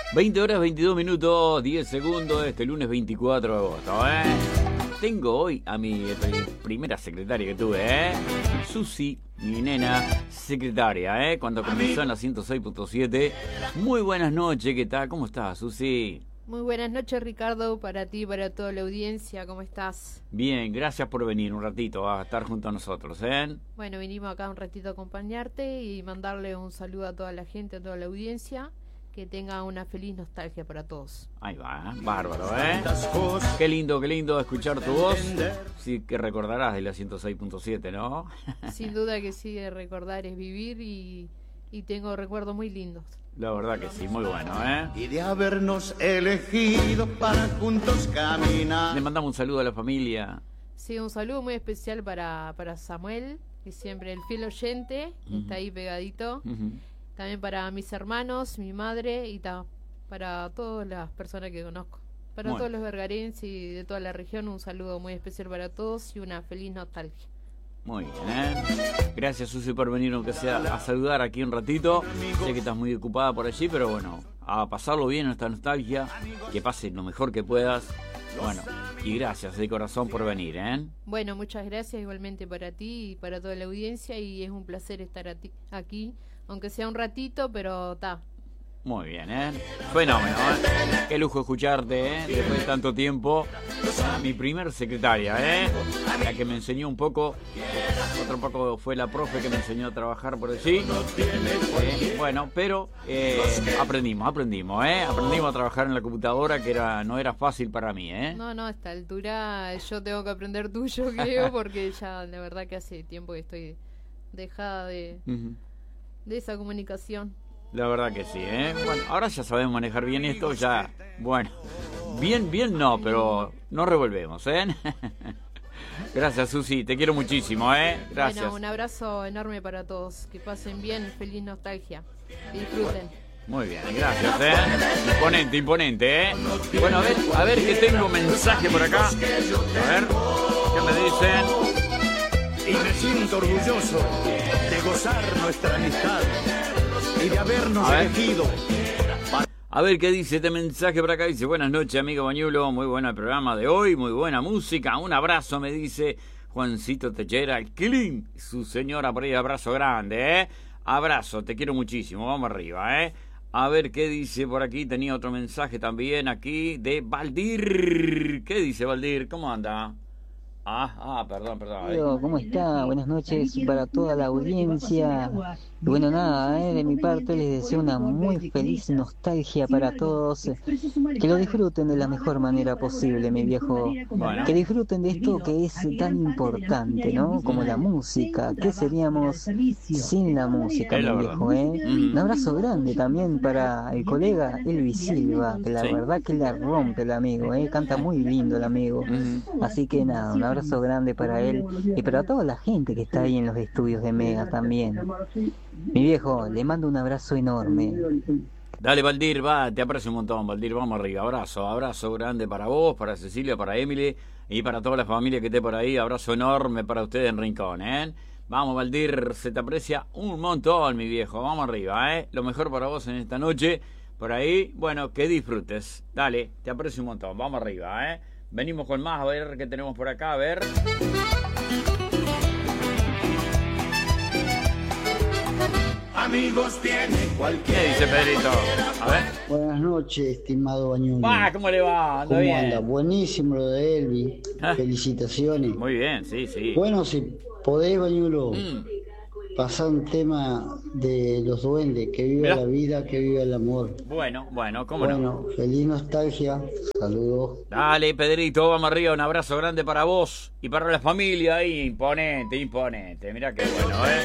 20 horas 22 minutos 10 segundos, este lunes 24 de agosto, Tengo hoy a mi primera secretaria que tuve, Susi, mi nena secretaria, cuando comenzó en la 106.7. Muy buenas noches, ¿qué tal? ¿Cómo estás, Susi? Muy buenas noches, Ricardo, para ti y para toda la audiencia. ¿Cómo estás? Bien, gracias por venir un ratito a estar junto a nosotros, Bueno, vinimos acá un ratito a acompañarte y mandarle un saludo a toda la gente, a toda la audiencia. Que tenga una feliz nostalgia para todos. Ahí va, bárbaro, Qué lindo escuchar tu voz. Sí que recordarás de la 106.7, ¿no? Sin duda que sí, recordar es vivir y tengo recuerdos muy lindos. La verdad que sí, muy bueno, Y de habernos elegido para juntos caminar. Le mandamos un saludo a la familia. Sí, un saludo muy especial para Samuel, que siempre el fiel oyente, está ahí pegadito. También para mis hermanos, mi madre y para todas las personas que conozco. Para todos los vergarenses y de toda la región, un saludo muy especial para todos y una feliz nostalgia. Muy bien, Gracias, Susi, por venir, aunque sea a saludar aquí un ratito. Sé que estás muy ocupada por allí, pero bueno, a pasarlo bien en esta nostalgia, que pases lo mejor que puedas. Bueno, y gracias de corazón por venir, Bueno, muchas gracias igualmente para ti y para toda la audiencia, y es un placer estar aquí, aunque sea un ratito, pero está. Muy bien, Fenómeno, Qué lujo escucharte, después de tanto tiempo. Mi primer secretaria, La que me enseñó un poco. Otro poco fue la profe que me enseñó a trabajar por allí. Bueno, pero aprendimos. Aprendimos a trabajar en la computadora, que no era fácil para mí, No, a esta altura yo tengo que aprender tuyo, creo, porque ya la verdad que hace tiempo que estoy dejada de esa comunicación. La verdad que sí, Bueno, ahora ya sabemos manejar bien esto, ya, bueno, bien no, pero no revolvemos, Gracias, Susi, te quiero muchísimo, Gracias. Bueno, un abrazo enorme para todos, que pasen bien, feliz nostalgia, disfruten. Muy bien, gracias, Imponente, Bueno, a ver que tengo mensaje por acá, a ver, ¿qué me dicen? Y me siento orgulloso de gozar nuestra amistad y de habernos elegido. A ver qué dice este mensaje por acá. Dice: buenas noches, amigo Bañulo, muy bueno el programa de hoy, muy buena música, un abrazo, me dice Juancito Techera, Clean, su señora por ahí, abrazo grande, abrazo, te quiero muchísimo, vamos arriba, A ver qué dice por aquí, tenía otro mensaje también aquí de Valdir. ¿Qué dice Valdir? ¿Cómo anda? Perdón. ¿Cómo está? Buenas noches para toda la audiencia. Y bueno, nada, de mi parte les deseo una muy feliz nostalgia para todos. Que lo disfruten de la mejor manera posible, mi viejo. Bueno. Que disfruten de esto que es tan importante, ¿no? Como la música. ¿Qué seríamos sin la música, mi viejo, Un abrazo grande también para el colega Elvis Silva, que la verdad que la rompe el amigo, Canta muy lindo el amigo. Así que nada, un abrazo grande para él y para toda la gente que está ahí en los estudios de Mega también. Mi viejo, le mando un abrazo enorme. Dale, Valdir, te aprecio un montón, Valdir, vamos arriba, abrazo grande para vos, para Cecilia, para Emily y para toda la familia que esté por ahí, abrazo enorme para ustedes en Rincón, Vamos, Valdir, se te aprecia un montón, mi viejo, vamos arriba, Lo mejor para vos en esta noche, por ahí, bueno, que disfrutes, dale, te aprecio un montón, vamos arriba, Venimos con más, a ver qué tenemos por acá, a ver. Amigos tiene cualquiera. ¿Qué dice Pedrito? A ver. Buenas noches, estimado Bañulo. ¿Cómo le va? ¿Cómo bien? anda? Buenísimo lo de Elvis. Felicitaciones. Muy bien, sí. Bueno, si podés, Bañulo, pasar un tema de los duendes, que viva la vida, que viva el amor. Bueno, ¿cómo no? Bueno, feliz nostalgia, saludos. Dale, Pedrito, vamos arriba, un abrazo grande para vos y para la familia ahí, imponente, mirá qué bueno,